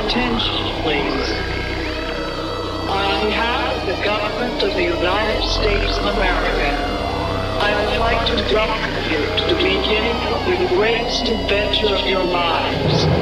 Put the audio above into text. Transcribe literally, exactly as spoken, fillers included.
attention, please. On behalf of the government of the United States of America, I would like to welcome you to the beginning of the greatest adventure of your lives.